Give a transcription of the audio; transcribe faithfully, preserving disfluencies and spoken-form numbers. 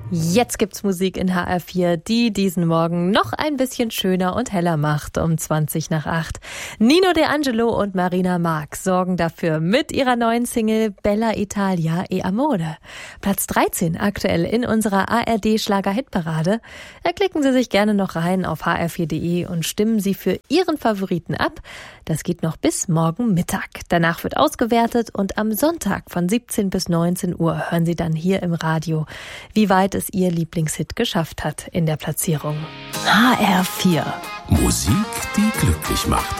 Jetzt gibt's Musik in H R vier, die diesen Morgen noch ein bisschen schöner und heller macht, um zwanzig nach acht. Nino De Angelo und Marina Marx sorgen dafür mit ihrer neuen Single Bella Italia e Amore. Platz dreizehn aktuell in unserer A R D-Schlager-Hitparade. Da klicken Sie sich gerne noch rein auf h r vier punkt d e und stimmen Sie für Ihren Favoriten ab. Das geht noch bis morgen Mittag. Danach wird ausgewertet und am Sonntag von siebzehn bis neunzehn Uhr hören Sie dann hier im Radio, wie weit es Ihr Lieblingshit geschafft hat in der Platzierung. H R vier. Musik, die glücklich macht.